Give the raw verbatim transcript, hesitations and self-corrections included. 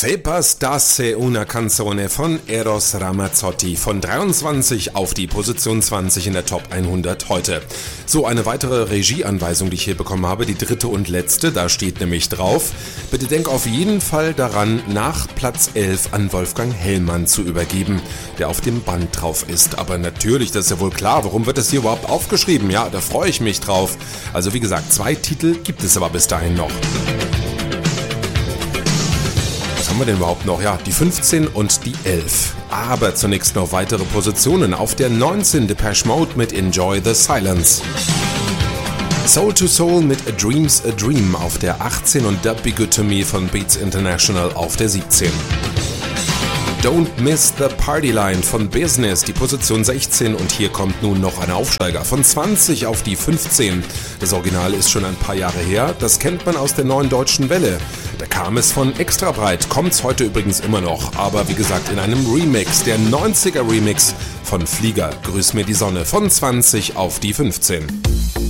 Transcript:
Sepa Stasse una canzone von Eros Ramazzotti von dreiundzwanzig auf die Position zwanzig in der Top hundert heute. So, eine weitere Regieanweisung, die ich hier bekommen habe, die dritte und letzte, da steht nämlich drauf: Bitte denk auf jeden Fall daran, nach Platz elf an Wolfgang Hellmann zu übergeben, der auf dem Band drauf ist. Aber natürlich, das ist ja wohl klar, warum wird das hier überhaupt aufgeschrieben? Ja, da freue ich mich drauf. Also wie gesagt, zwei Titel gibt es aber bis dahin noch. Was haben wir denn überhaupt noch? Ja, die fünfzehn und die elf. Aber zunächst noch weitere Positionen. Auf der neunzehn Depeche Mode mit Enjoy the Silence. Soul to Soul mit A Dream's a Dream auf der achtzehn und Don't Be Good to Me von Beats International auf der siebzehn. Don't Miss the Party Line von Business, die Position sechzehn, und hier kommt nun noch ein Aufsteiger von zwanzig auf die fünfzehn. Das Original ist schon ein paar Jahre her, das kennt man aus der Neuen Deutschen Welle. Da kam es von Extra Breit, kommt's heute übrigens immer noch, aber wie gesagt in einem Remix, der neunziger Remix von Flieger, Grüß mir die Sonne, von zwanzig auf die fünfzehn.